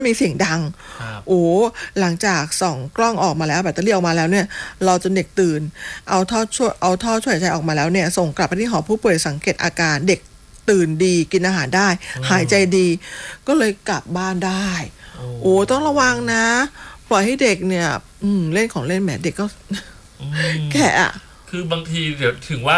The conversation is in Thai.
มีเสียงดังโอ้หลังจากส่องกล้องออกมาแล้วแบตเตอรี่ออกมาแล้วเนี่ยเราจนเด็กตื่นเอาท่อช่วยหายใจออกมาแล้วเนี่ยส่งกลับไปที่หอผู้ป่วยสังเกตอาการเด็กตื่นดีกินอาหารได้หายใจดีก็เลยกลับบ้านได้โอ้ต้องระวังนะปล่อยให้เด็กเนี่ยเล่นของเล่นแหมเด็กก็แกะคือบางทีเดี๋ยวถึงว่า